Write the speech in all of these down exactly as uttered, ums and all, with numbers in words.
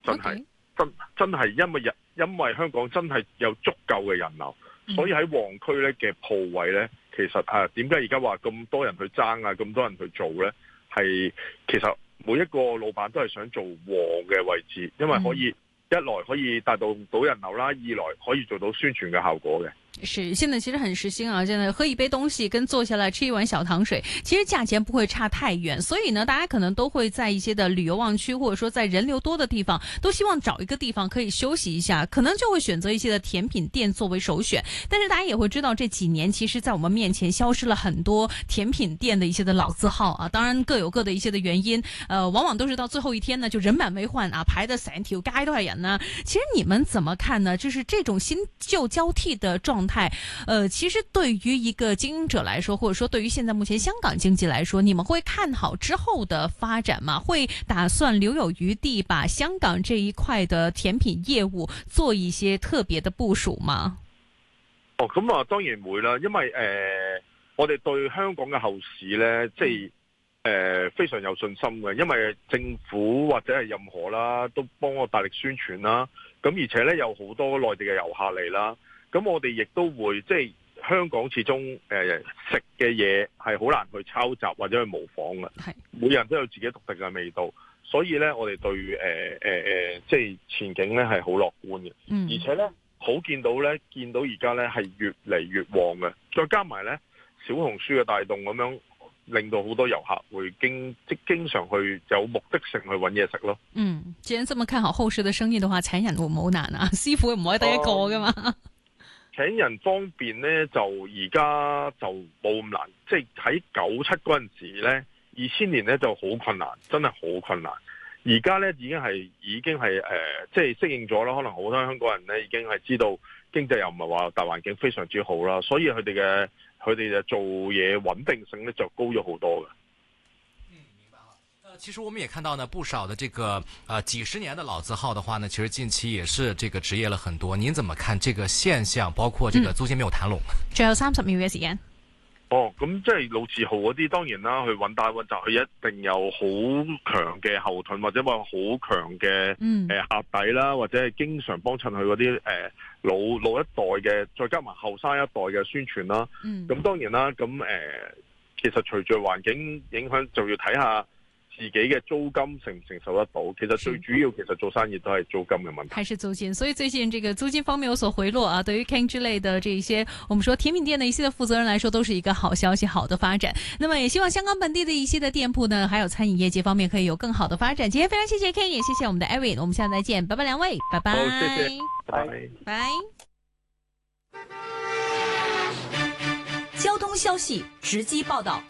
真係、okay. 真真係因為人因為香港真係有足夠嘅人流，嗯、所以喺旺區咧嘅鋪位咧，其實啊點解而家話咁多人去爭啊，咁多人去做咧？係其實每一個老闆都係想做旺嘅位置，因為可以、嗯、一來可以帶動到人流啦，二來可以做到宣傳嘅效果嘅。 是，現在其實很時興啊！現在喝一杯東西跟坐下來吃一碗小糖水，其實價錢不會差太遠。所以呢，大家可能都會在一些的旅遊旺區，或者說在人流多的地方，都希望找一個地方可以休息一下，可能就會選擇一些的甜品店作為首選。但是大家也會知道，這幾年其實在我們面前消失了很多甜品店的一些的老字號啊。當然各有各的一些的原因，呃，往往都是到最後一天呢，就人滿為患啊，排得成條街都係人呢。其實你們怎麼看呢？就是這種新舊交替的狀態。呃，其實對於一個經營者來說，或者說對於現在目前香港經濟來說，你們會看好之後的發展嗎？會打算留有餘地，把香港這一塊的甜品業務做一些特別的部署嗎？ 哦，咁啊，當然會啦，因為誒、呃，我哋對香港嘅後市呢，即係誒非常有信心嘅，因為政府或者係任何啦，都幫我大力宣傳啦，咁而且呢，有好多內地嘅遊客嚟啦。咁我哋亦都會，即係香港始終誒、呃、食嘅嘢係好難去抄襲或者去模仿嘅，係每人都有自己獨特嘅味道，所以咧我哋對誒誒誒即係前景咧係好樂觀嘅，嗯，而且咧好見到咧見到而家咧係越嚟越旺嘅，再加埋咧小紅書嘅帶動咁樣，令到好多遊客會經即經常去有目的性去揾嘢食咯。 嗯，既然這麼看好後市嘅生意嘅話，請人會唔會好難啊？師傅唔可以得一個噶嘛？嗯請人方面咧，就而家就冇咁難，即係喺九七嗰陣時咧，二千年咧就好困難，真係好困難。而家咧已經係已經係誒，即係適應咗啦。可能好多香港人咧已經係知道經濟又唔係話大環境非常之好啦，所以佢哋嘅佢哋就做嘢穩定性咧就高咗好多嘅。 其實我們也看到呢，不少的這個呃幾十年的老字號的話呢，其實近期也是這個執業了很多。您怎麼看這個現象？包括這個租金沒有談攏。 最後三十秒嘅時間。 哦，咁即係老字號嗰啲，當然啦，佢穩打穩紮，佢一定有好強嘅後盾，或者話好強嘅誒客底啦，或者係經常幫襯佢嗰啲誒老老一代嘅，再加埋後生一代嘅宣傳啦。嗯。咁當然啦，咁誒、呃，其實隨住環境影響，就要睇下自己嘅租金承唔承受得到。其實最主要其實做生意都係租金嘅問題， 還是租金。所以最近這個租金方面有所回落啊，對於 King 之類的這一些我們說甜品店的一些的負責人來說，都是一個好消息，好的發展。那麼也希望香港本地的一些的店鋪呢，還有餐飲業界方面可以有更好的發展。今天非常謝謝 King， 也謝謝我們的 Eric， 我們下次再見，拜拜兩位，拜拜， 好，謝謝，拜拜， 拜。 交通消息直擊報道。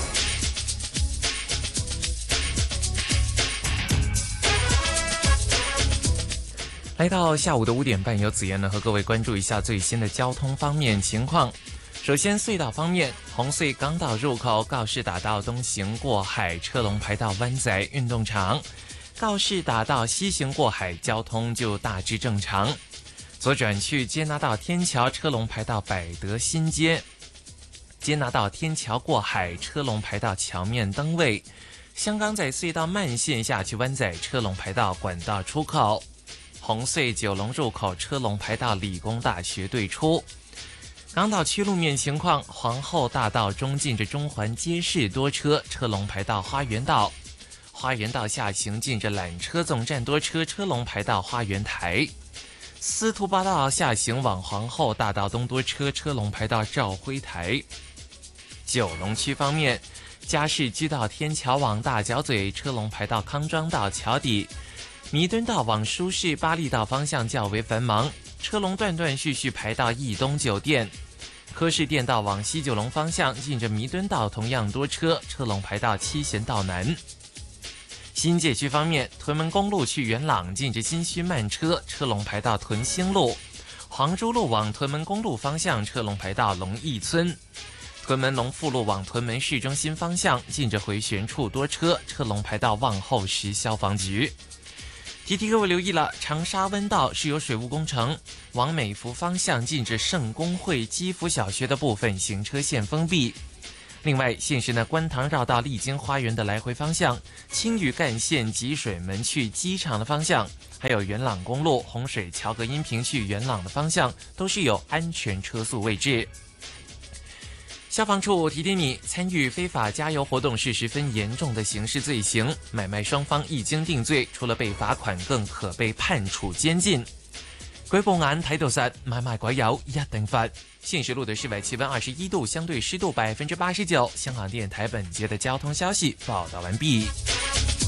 來到下午的五點半，由子妍呢和各位關注一下最新的交通方面情況。首先隧道方面，紅隧港島入口告士打道東行過海車龍排到灣仔運動場，告士打道西行過海交通就大致正常。左轉去堅拿道天橋車龍排到百德新街，堅拿道天橋過海車龍排到橋面燈位。香港仔隧道慢線下去灣仔車龍排到管道出口。紅隧九龍入口車龍排到理工大學對出。港島區路面情況，皇后大道中近着中環街市多車，車龍排到花園道。花園道下行近着纜車總站多車，車龍排到花園台。司徒拔道下行往皇后大道東多車，車龍排到肇輝台。九龍區方面，加士居道天橋往大角咀，車龍排到康莊道橋底。彌敦道往舒適巴利道方向較為繁忙，車龍斷斷續續排到義東酒店。柯士甸道往西九龍方向近着彌敦道同樣多車，車龍排到七賢道南。新界區方面，屯門公路去元朗近着新墟慢車，車龍排到屯興路。黃珠路往屯門公路方向車龍排到龍逸村。屯門龍富路往屯門市中心方向近着迴旋處多車，車龍排到望后石消防局。提提各位留意了，長沙灣道是有水務工程，往美孚方向近着聖公會基福小學的部分行車線封閉。 另外，现时呢，观塘绕道丽晶花园的来回方向，青屿干线集水门去机场的方向，还有元朗公路洪水桥隔音屏去元朗的方向，都是有安全车速位置。消防处提醒你，参与非法加油活动是十分严重的刑事罪行，买卖双方一经定罪，除了被罚款，更可被判处监禁。舉報眼睇到實，買賣鬼友一定罰。現時錄的室外氣溫二十一度，相對濕度百分之八十九。香港電台本節的交通消息報道完畢。